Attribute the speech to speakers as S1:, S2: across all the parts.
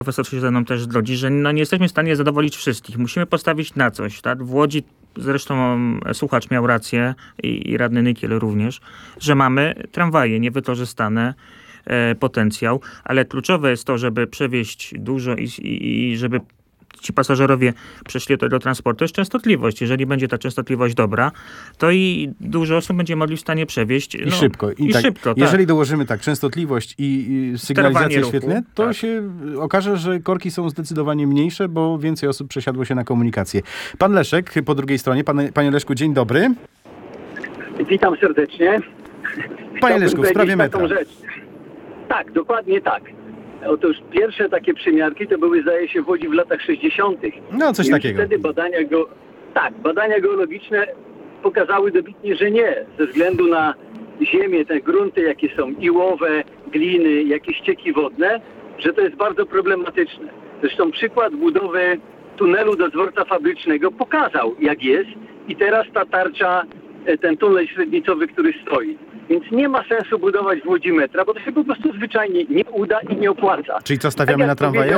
S1: profesor się ze mną też zgodzi, że no nie jesteśmy w stanie zadowolić wszystkich. Musimy postawić na coś. Tak? W Łodzi, zresztą słuchacz miał rację i radny Nykiel również, że mamy tramwaje niewykorzystane, potencjał, ale kluczowe jest to, żeby przewieźć dużo i żeby ci pasażerowie przeszli do transportu, jest częstotliwość. Jeżeli będzie ta częstotliwość dobra, to i dużo osób będzie mogli w stanie przewieźć.
S2: I szybko. I tak,
S1: szybko, tak.
S2: Jeżeli dołożymy częstotliwość i sygnalizację świetne, to
S1: tak
S2: się okaże, że korki są zdecydowanie mniejsze, bo więcej osób przesiadło się na komunikację. Pan Leszek po drugiej stronie. Panie Leszku, dzień dobry.
S3: Witam serdecznie.
S2: Panie Leszku, w sprawie metra.
S3: Tak, dokładnie tak. Otóż pierwsze takie przymiarki to były, zdaje się, w Łodzi w latach 60.
S2: No, coś takiego.
S3: Wtedy badania geologiczne pokazały dobitnie, że nie. Ze względu na ziemię, te grunty, jakie są iłowe, gliny, jakieś ścieki wodne, że to jest bardzo problematyczne. Zresztą przykład budowy tunelu do dworca fabrycznego pokazał, jak jest. I teraz ta tarcza, ten tunel średnicowy, który stoi. Więc nie ma sensu budować w Łodzi metra, bo to się po prostu zwyczajnie nie uda i nie opłaca.
S2: Czyli co, stawiamy na tramwaje?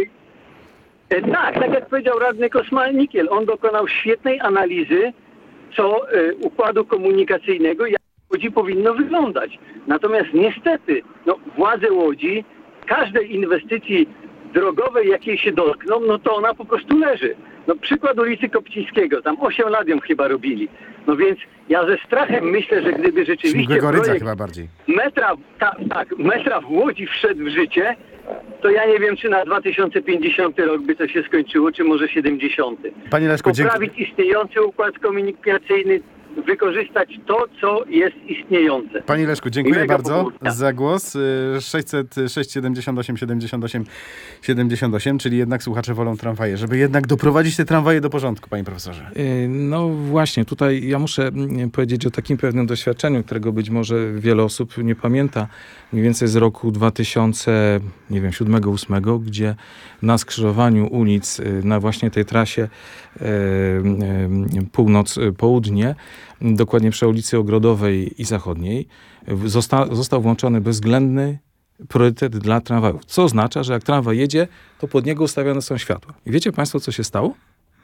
S3: Tak jak powiedział radny Kosmal-Nykiel, on dokonał świetnej analizy układu komunikacyjnego, jak w Łodzi powinno wyglądać. Natomiast niestety władze Łodzi każdej inwestycji drogowej, jakiej się dotkną, to ona po prostu leży. Przykład ulicy Kopcińskiego, tam 8 lat ją chyba robili. Więc ja ze strachem myślę, że gdyby rzeczywiście projekt
S2: chyba bardziej.
S3: metra w Łodzi wszedł w życie, to ja nie wiem, czy na 2050 rok by to się skończyło, czy może 70.
S2: Panie Leszku,
S3: poprawić istniejący układ komunikacyjny, wykorzystać to, co jest istniejące.
S2: Panie Leszku, dziękuję bardzo za głos. 678 78 78, czyli jednak słuchacze wolą tramwaje, żeby jednak doprowadzić te tramwaje do porządku, panie profesorze.
S4: No właśnie, tutaj ja muszę powiedzieć o takim pewnym doświadczeniu, którego być może wiele osób nie pamięta, mniej więcej z roku 2007-2008, gdzie na skrzyżowaniu ulic na właśnie tej trasie północ-południe, dokładnie przy ulicy Ogrodowej i Zachodniej, został włączony bezwzględny priorytet dla tramwajów. Co oznacza, że jak tramwaj jedzie, to pod niego ustawione są światła. I wiecie państwo, co się stało?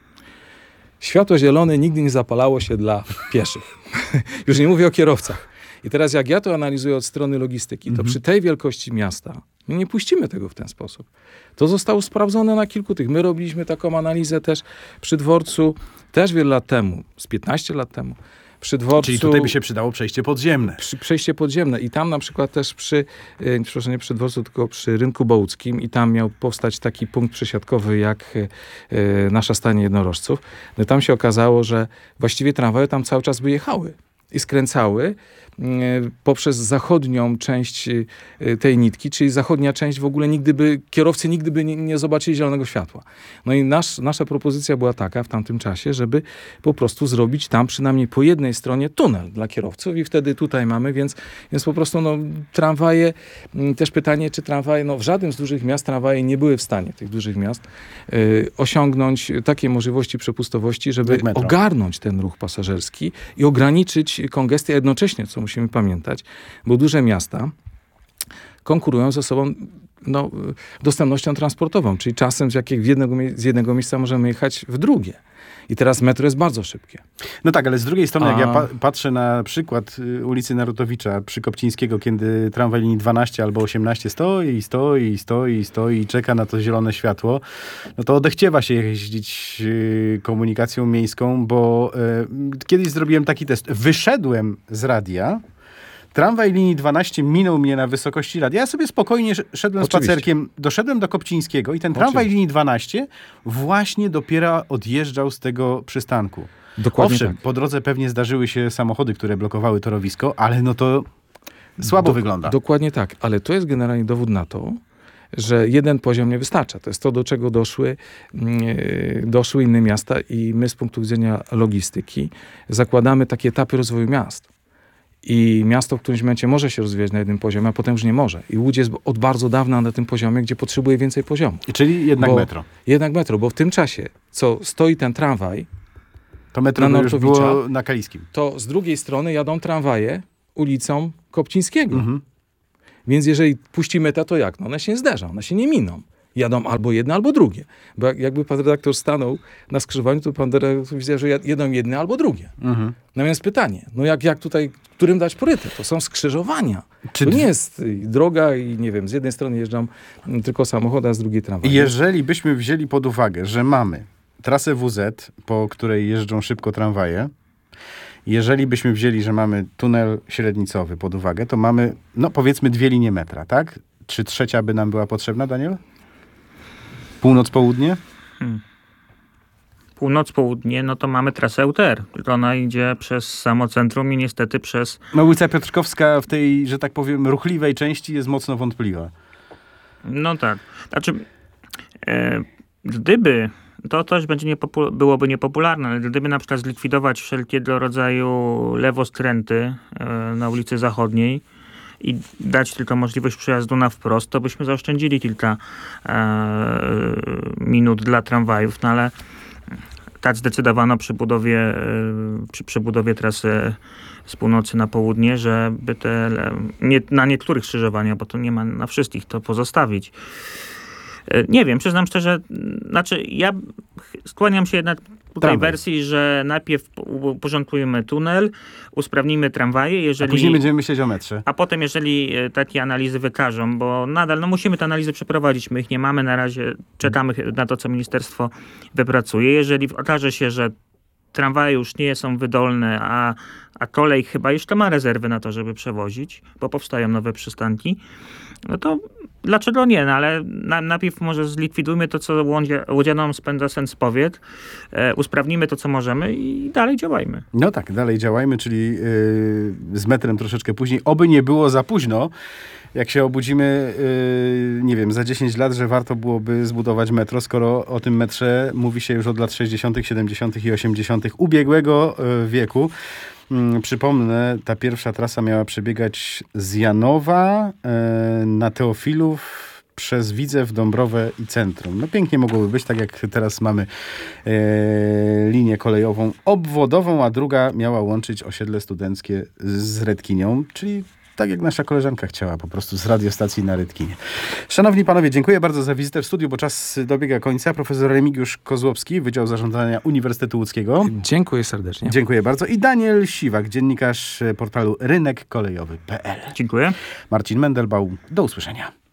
S4: Światło zielone nigdy nie zapalało się dla pieszych. Już nie mówię o kierowcach. I teraz jak ja to analizuję od strony logistyki, to przy tej wielkości miasta my nie puścimy tego w ten sposób. To zostało sprawdzone na kilku tych. My robiliśmy taką analizę też przy dworcu, też wiele lat temu, z 15 lat temu. Przy dworcu,
S2: czyli tutaj by się przydało przejście podziemne.
S4: Przejście podziemne. I tam na przykład też nie przy dworcu, tylko przy Rynku Bołockim i tam miał powstać taki punkt przesiadkowy jak nasza stajnia jednorożców. No tam się okazało, że właściwie tramwaje tam cały czas by jechały i skręcały poprzez zachodnią część tej nitki, czyli zachodnia część w ogóle kierowcy nigdy by nie zobaczyli zielonego światła. No i nasza propozycja była taka w tamtym czasie, żeby po prostu zrobić tam przynajmniej po jednej stronie tunel dla kierowców i wtedy tutaj mamy, więc po prostu tramwaje, też pytanie, czy tramwaje, w żadnym z dużych miast tramwaje nie były w stanie, tych dużych miast, osiągnąć takiej możliwości przepustowości, żeby ogarnąć ten ruch pasażerski i ograniczyć kongestię, a jednocześnie, co musimy pamiętać, bo duże miasta konkurują ze sobą dostępnością transportową, czyli czasem z jednego miejsca możemy jechać w drugie. I teraz metro jest bardzo szybkie.
S2: No tak, ale z drugiej strony, jak ja patrzę na przykład ulicy Narutowicza przy Kopcińskiego, kiedy tramwaj linii 12 albo 18 stoi i czeka na to zielone światło, to odechciewa się jeździć komunikacją miejską, bo kiedyś zrobiłem taki test. Wyszedłem z radia, tramwaj linii 12 minął mnie na wysokości radia. Ja sobie spokojnie szedłem spacerkiem, doszedłem do Kopcińskiego i ten tramwaj linii 12 właśnie dopiero odjeżdżał z tego przystanku.
S4: Dokładnie.
S2: Owszem, po drodze pewnie zdarzyły się samochody, które blokowały torowisko, ale to słabo wygląda.
S4: Dokładnie tak, ale to jest generalnie dowód na to, że jeden poziom nie wystarcza. To jest to, do czego doszły inne miasta i my z punktu widzenia logistyki zakładamy takie etapy rozwoju miast. I miasto w którymś momencie może się rozwijać na jednym poziomie, a potem już nie może. I Łódź jest od bardzo dawna na tym poziomie, gdzie potrzebuje więcej poziomów.
S2: Czyli jednak metro.
S4: Jednak metro, bo w tym czasie, co stoi ten tramwaj,
S2: to metro już było na Kaliskim.
S4: To z drugiej strony jadą tramwaje ulicą Kopcińskiego. Więc jeżeli puścimy to jak? One się nie zderzą, one się nie miną. jadą albo jedne, albo drugie. Bo jakby pan redaktor stanął na skrzyżowaniu, to pan redaktor widział, że jedą jedne albo drugie. No więc pytanie, no jak tutaj, którym dać priorytet? To są skrzyżowania. To nie jest droga i nie wiem, z jednej strony jeżdżą tylko samochody, a z drugiej tramwaj.
S2: Jeżeli byśmy wzięli pod uwagę, że mamy trasę WZ, po której jeżdżą szybko tramwaje, jeżeli byśmy wzięli, że mamy tunel średnicowy pod uwagę, to mamy, no powiedzmy 2 linie metra, tak? Czy trzecia by nam była potrzebna, Daniel? Północ-południe?
S1: Północ-południe, no to mamy trasę UTR. Tylko ona idzie przez samo centrum i niestety przez...
S2: No ulica Piotrkowska w tej, że tak powiem, ruchliwej części jest mocno wątpliwa.
S1: No tak. Znaczy, gdyby, to też będzie byłoby niepopularne, ale gdyby na przykład zlikwidować wszelkiego rodzaju lewoskręty na ulicy Zachodniej i dać tylko możliwość przejazdu na wprost, to byśmy zaoszczędzili kilka minut dla tramwajów, no ale tak zdecydowano przy przebudowie trasy z północy na południe, żeby na niektórych skrzyżowaniach, bo to nie ma na wszystkich, to pozostawić. Nie wiem, przyznam szczerze, znaczy ja skłaniam się jednak tutaj wersji, że najpierw uporządkujemy tunel, usprawnimy tramwaje, jeżeli...
S2: A później będziemy myśleć o metrze.
S1: A potem, jeżeli takie analizy wykażą, bo nadal musimy te analizy przeprowadzić, my ich nie mamy na razie, czekamy na to, co ministerstwo wypracuje. Jeżeli okaże się, że tramwaje już nie są wydolne, a kolej chyba jeszcze ma rezerwy na to, żeby przewozić, bo powstają nowe przystanki, no to dlaczego nie? No ale najpierw może zlikwidujmy to, co łodzianom spędza sen z powiek, usprawnimy to, co możemy i dalej działajmy.
S2: No tak, dalej działajmy, czyli z metrem troszeczkę później. Oby nie było za późno, jak się obudzimy, nie wiem, za 10 lat, że warto byłoby zbudować metro, skoro o tym metrze mówi się już od lat 60., 70. i 80. ubiegłego wieku. Przypomnę, ta pierwsza trasa miała przebiegać z Janowa na Teofilów przez Widzew, Dąbrowę i centrum. No pięknie mogłoby być, tak jak teraz mamy linię kolejową obwodową, a druga miała łączyć osiedle studenckie z Redkinią, czyli tak jak nasza koleżanka chciała, po prostu z radiostacji na Redkinie. Szanowni panowie, dziękuję bardzo za wizytę w studiu, bo czas dobiega końca. Profesor Remigiusz Kozłowski, Wydział Zarządzania Uniwersytetu Łódzkiego.
S4: Dziękuję serdecznie.
S2: Dziękuję bardzo. I Daniel Siwak, dziennikarz portalu rynekkolejowy.pl.
S1: Dziękuję.
S2: Marcin Mendelbaum, do usłyszenia.